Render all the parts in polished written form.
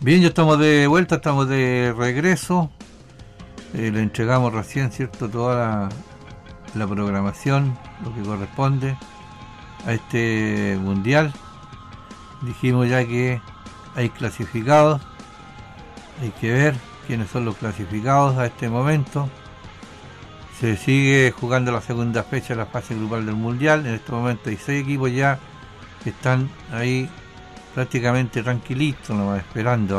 Bien, ya estamos de vuelta, estamos de regreso. Le entregamos recién, ¿cierto?, toda la programación, lo que corresponde a este mundial. Dijimos ya que hay clasificados, hay que ver quiénes son los clasificados a este momento. Se sigue jugando la segunda fecha de la fase grupal del mundial. En este momento hay 6 equipos ya que están ahí prácticamente tranquilitos, nomás esperando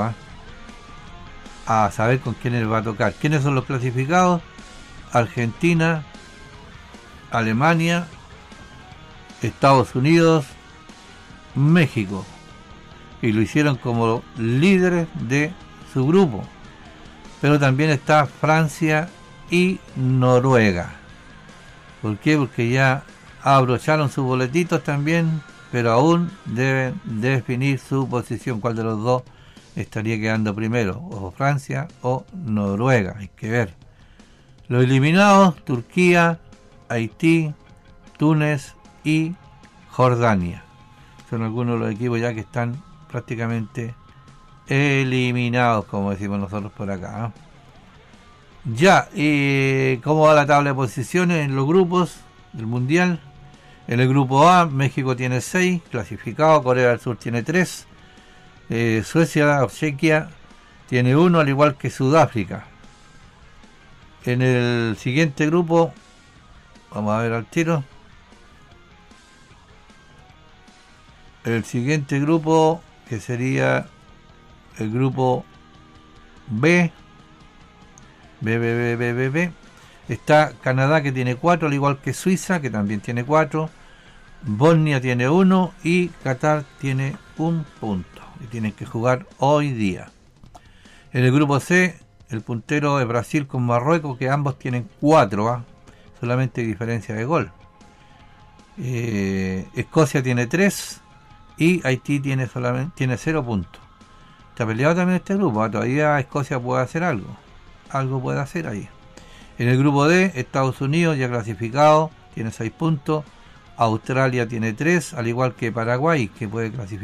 a saber con quiénes va a tocar. ¿Quiénes son los clasificados? Argentina, Alemania, Estados Unidos, México. Y lo hicieron como líderes de su grupo. Pero también está Francia y Noruega. ¿Por qué? Porque ya abrocharon sus boletitos también, pero aún deben definir su posición, cuál de los dos estaría quedando primero, o Francia o Noruega, hay que ver. Los eliminados: Turquía, Haití, Túnez y Jordania. Son algunos de los equipos ya que están prácticamente eliminados, como decimos nosotros por acá. Ya, ¿cómo va la tabla de posiciones en los grupos del mundial? En el grupo A, México tiene 6 clasificados, Corea del Sur tiene 3, Suecia o Chequia tiene 1, al igual que Sudáfrica. En el siguiente grupo, vamos a ver al tiro. El siguiente grupo, que sería el grupo B, está Canadá, que tiene 4, al igual que Suiza, que también tiene 4. Bosnia tiene 1 y Qatar tiene 1 punto. Y tienen que jugar hoy día. En el grupo C, el puntero es Brasil con Marruecos, que ambos tienen 4, solamente hay diferencia de gol. Escocia tiene 3 y Haití tiene 0 puntos. Está peleado también este grupo, todavía Escocia puede hacer algo puede hacer ahí. En el grupo D, Estados Unidos ya clasificado, tiene 6 puntos. Australia tiene 3, al igual que Paraguay, que puede clasificar.